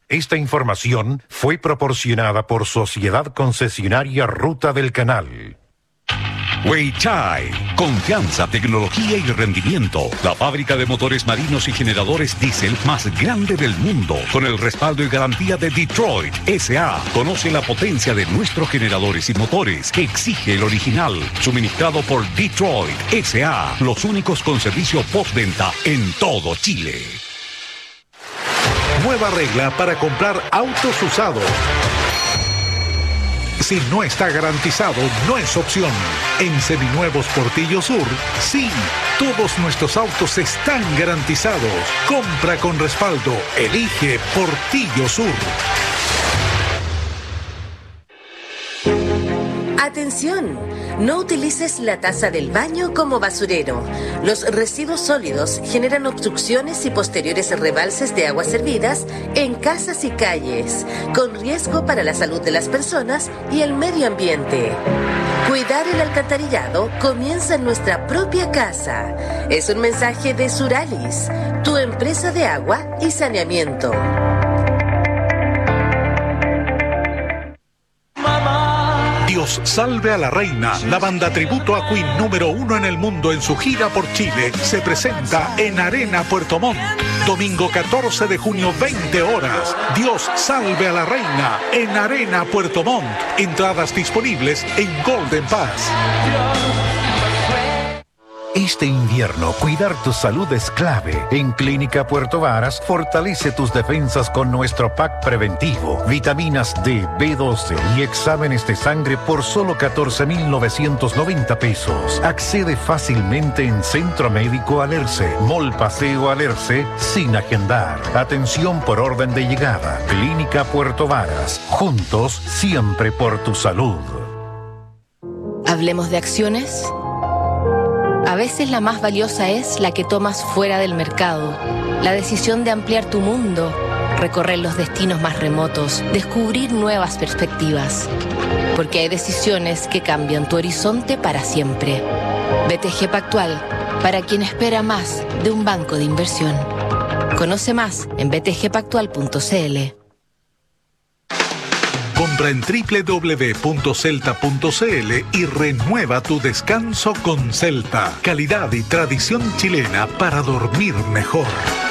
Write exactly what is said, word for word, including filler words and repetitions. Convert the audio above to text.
Esta información fue proporcionada por Sociedad Concesionaria Ruta del Canal. Weichai, confianza, tecnología y rendimiento. La fábrica de motores marinos y generadores diésel más grande del mundo, con el respaldo y garantía de Detroit S A Conoce la potencia de nuestros generadores y motores que exige el original, suministrado por Detroit S A los únicos con servicio postventa en todo Chile. Nueva regla para comprar autos usados. Si no está garantizado, no es opción. En Seminuevos Portillo Sur, sí, todos nuestros autos están garantizados. Compra con respaldo. Elige Portillo Sur. ¡Atención! No utilices la taza del baño como basurero. Los residuos sólidos generan obstrucciones y posteriores rebalses de aguas servidas en casas y calles, con riesgo para la salud de las personas y el medio ambiente. Cuidar el alcantarillado comienza en nuestra propia casa. Es un mensaje de Suralis, tu empresa de agua y saneamiento. Dios salve a la reina. La banda tributo a Queen número uno en el mundo en su gira por Chile se presenta en Arena Puerto Montt. Domingo catorce de junio, veinte horas. Dios salve a la reina en Arena Puerto Montt. Entradas disponibles en Golden Pass. Este invierno, cuidar tu salud es clave. En Clínica Puerto Varas, fortalece tus defensas con nuestro pack preventivo. Vitaminas D, B doce y exámenes de sangre por solo catorce mil novecientos noventa pesos. Accede fácilmente en Centro Médico Alerce, Mall Paseo Alerce, sin agendar. Atención por orden de llegada. Clínica Puerto Varas. Juntos, siempre por tu salud. Hablemos de acciones. A veces la más valiosa es la que tomas fuera del mercado. La decisión de ampliar tu mundo, recorrer los destinos más remotos, descubrir nuevas perspectivas. Porque hay decisiones que cambian tu horizonte para siempre. B T G Pactual, para quien espera más de un banco de inversión. Conoce más en b t g pactual punto c l. Compra en doble u doble u doble u punto celta punto c l y renueva tu descanso con Celta. Calidad y tradición chilena para dormir mejor.